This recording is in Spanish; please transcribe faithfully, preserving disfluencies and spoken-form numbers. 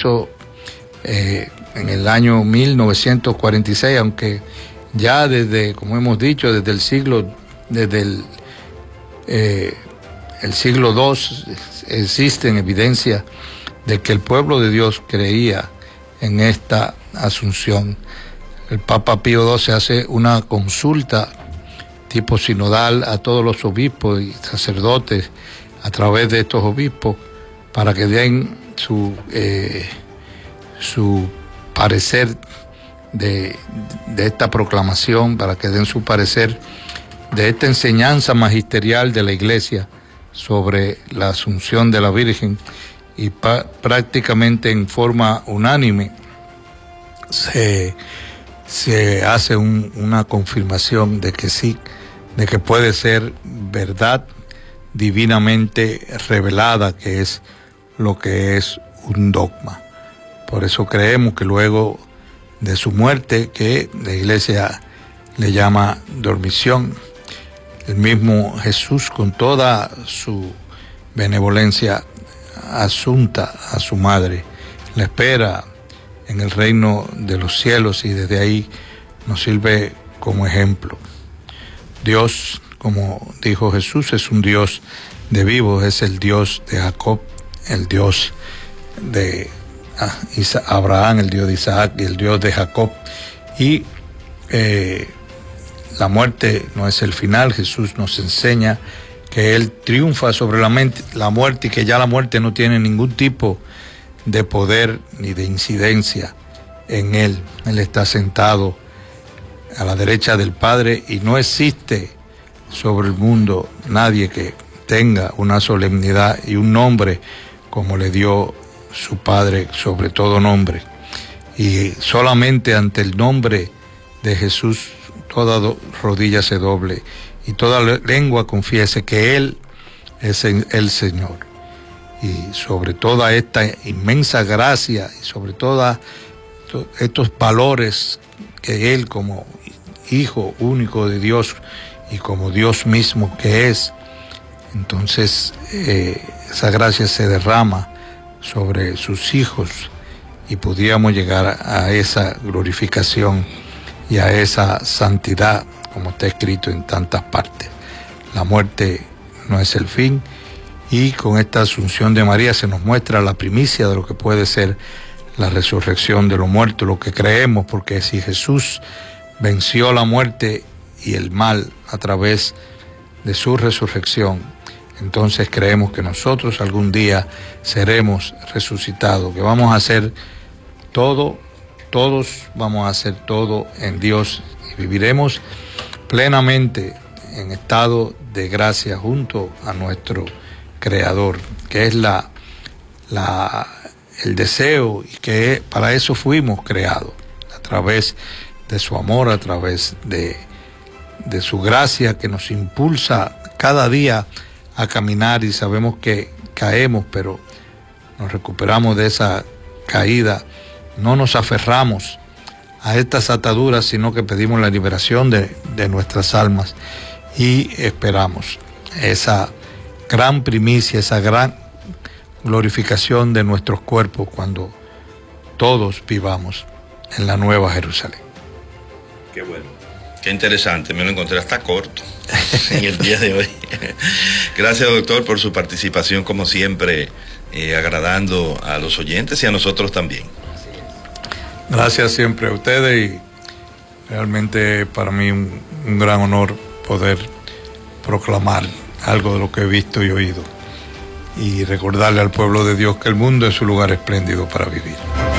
hizo eh, en el año mil novecientos cuarenta y seis, aunque ya desde, como hemos dicho, desde el siglo, desde el, eh, el siglo segundo existen evidencias de que el pueblo de Dios creía en esta asunción. El Papa Pío doce hace una consulta tipo sinodal a todos los obispos y sacerdotes a través de estos obispos para que den su, eh, su parecer de, de esta proclamación, para que den su parecer de esta enseñanza magisterial de la Iglesia sobre la asunción de la Virgen, y pa, prácticamente en forma unánime se, se hace un, una confirmación de que sí, de que puede ser verdad divinamente revelada, que es lo que es un dogma. Por eso creemos que luego de su muerte, que la Iglesia le llama dormición, el mismo Jesús, con toda su benevolencia, asunta a su madre, la espera en el reino de los cielos, y desde ahí nos sirve como ejemplo. Dios, como dijo Jesús, es un Dios de vivos, es el Dios de Jacob, el Dios de Abraham, el Dios de Isaac y el Dios de Jacob. Y eh, la muerte no es el final. Jesús nos enseña que Él triunfa sobre la, mente, la muerte, y que ya la muerte no tiene ningún tipo de poder ni de incidencia en Él. Él está sentado a la derecha del Padre, y no existe sobre el mundo nadie que tenga una solemnidad y un nombre como le dio su Padre sobre todo nombre. Y solamente ante el nombre de Jesús toda rodilla se doble y toda lengua confiese que Él es el Señor. Y sobre toda esta inmensa gracia y sobre todos estos valores que Él, como Hijo único de Dios y como Dios mismo que es, entonces eh, esa gracia se derrama sobre sus hijos, y pudiéramos llegar a esa glorificación y a esa santidad, como está escrito en tantas partes. La muerte no es el fin, y con esta asunción de María se nos muestra la primicia de lo que puede ser la resurrección de los muertos, lo que creemos, porque si Jesús venció la muerte y el mal a través de su resurrección, entonces creemos que nosotros algún día seremos resucitados, que vamos a hacer todo, todos vamos a hacer todo en Dios, y viviremos plenamente en estado de gracia junto a nuestro Creador, que es la, la, el deseo, y que para eso fuimos creados, a través de su amor, a través de, de su gracia que nos impulsa cada día a caminar, y sabemos que caemos, pero nos recuperamos de esa caída. No nos aferramos a estas ataduras, sino que pedimos la liberación de, de nuestras almas, y esperamos esa gran primicia, esa gran glorificación de nuestros cuerpos cuando todos vivamos en la Nueva Jerusalén. Qué bueno, qué interesante, me lo encontré hasta corto en el día de hoy. Gracias, doctor, por su participación, como siempre, eh, agradando a los oyentes y a nosotros también. Gracias siempre a ustedes, y realmente para mí un, un gran honor poder proclamar algo de lo que he visto y oído, y recordarle al pueblo de Dios que el mundo es un lugar espléndido para vivir.